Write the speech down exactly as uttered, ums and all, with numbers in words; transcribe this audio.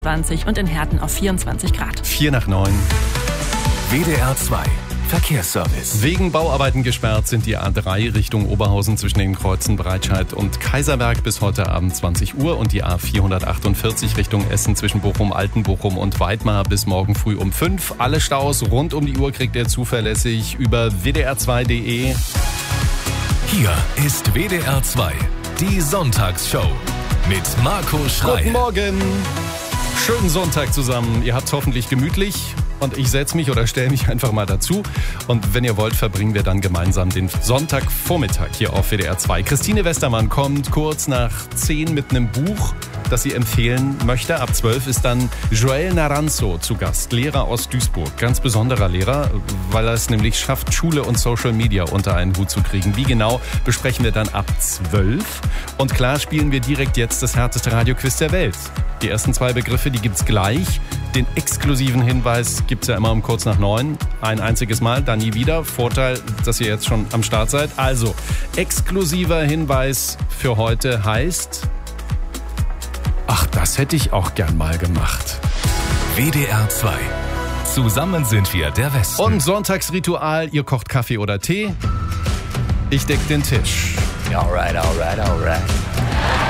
zwanzig und in Herten auf vierundzwanzig Grad. vier nach neun. W D R zwei Verkehrsservice. Wegen Bauarbeiten gesperrt sind die A drei Richtung Oberhausen zwischen den Kreuzen Breitscheid und Kaiserberg bis heute Abend zwanzig Uhr und die A vierhundertachtundvierzig Richtung Essen zwischen Bochum, Altenbochum und Weidmar bis morgen früh um fünf. Alle Staus rund um die Uhr kriegt ihr zuverlässig über w d r zwei punkt d e. Hier ist W D R zwei, die Sonntagsshow mit Marco Schreil. Guten Morgen. Schönen Sonntag zusammen. Ihr habt's hoffentlich gemütlich. Und ich setze mich oder stelle mich einfach mal dazu. Und wenn ihr wollt, verbringen wir dann gemeinsam den Sonntagvormittag hier auf W D R zwei. Christine Westermann kommt kurz nach zehn mit einem Buch, das sie empfehlen möchte. Ab zwölf ist dann Joel Naranjo zu Gast, Lehrer aus Duisburg. Ganz besonderer Lehrer, weil er es nämlich schafft, Schule und Social Media unter einen Hut zu kriegen. Wie genau, besprechen wir dann ab zwölf. Und klar spielen wir direkt jetzt das härteste Radioquiz der Welt. Die ersten zwei Begriffe, die gibt's gleich. Den exklusiven Hinweis gibt's ja immer um kurz nach neun. Ein einziges Mal, dann nie wieder. Vorteil, dass ihr jetzt schon am Start seid. Also, exklusiver Hinweis für heute heißt: Ach, das hätte ich auch gern mal gemacht. W D R zwei. Zusammen sind wir der Westen. Und Sonntagsritual, ihr kocht Kaffee oder Tee. Ich deck den Tisch. Alright, alright, alright.